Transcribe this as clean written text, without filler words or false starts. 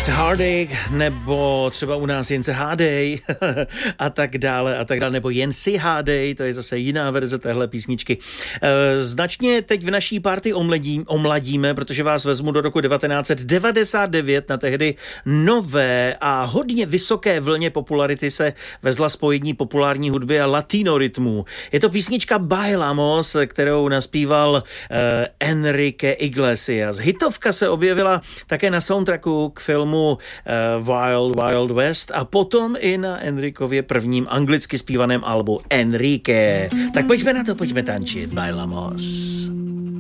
It's a heartache, nebo třeba u nás jen se hádej a tak dále, nebo jen si hádej, to je zase jiná verze téhle písničky. Značně teď v naší party omladíme, protože vás vezmu do roku 1999 na tehdy nové a hodně vysoké vlně popularity se vezla spojení populární hudby a latino rytmů. Je to písnička Bailamos, kterou naspíval Enrique Iglesias. Hitovka se objevila také na soundtracku k filmu Wild Wild West a potom i na Enrikově prvním anglicky zpívaném albu Enrique. Tak pojďme na to, pojďme tančit. Bailamos.